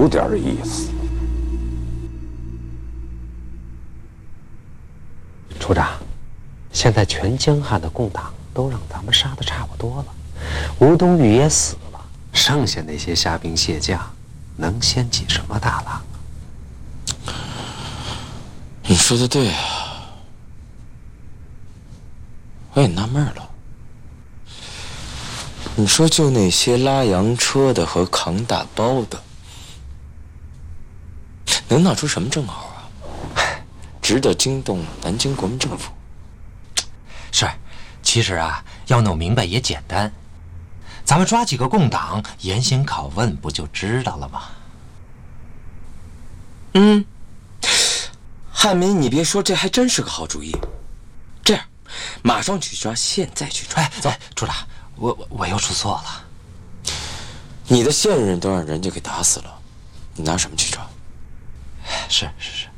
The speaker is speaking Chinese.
有点意思。 处长，现在全江汉的共党都让咱们杀得差不多了，吴东玉也死了，剩下那些虾兵蟹将，能掀起什么大浪啊？ 你说的对啊，我也纳闷了。你说就那些拉洋车的和扛大包的，能闹出什么正好啊？值得惊动南京国民政府？ 是，其实啊，要弄明白也简单，咱们抓几个共党严刑拷问，不就知道了吗？ 汉民，你别说，这还真是个好主意。这样，马上去抓，现在去抓。 走，处长，我又出错了。 你的现任都让人家给打死了，你拿什么去抓？ 是。